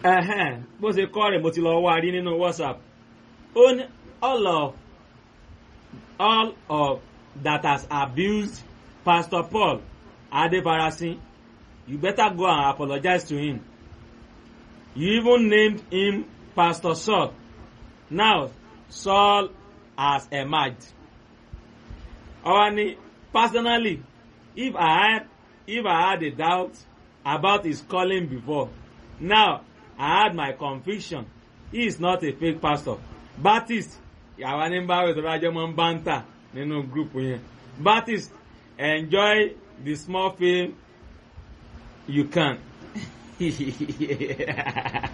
bó ṣe kọ́ rẹ̀ mo ti lọ wá rí nínú WhatsApp. Ó ní all of that has abused Pastor Paul Adefarasin, you better go and apologize to him. You even named him Pastor Saul. Now Saul has emerged. Personally, if I had a doubt about his calling before, now I had my conviction. He is not a fake pastor. Baptist, yàrá ní báwo tó bá jẹ́ mọ́ ń bántà nínú group yẹn. Baptist, enjoy the small fame you can.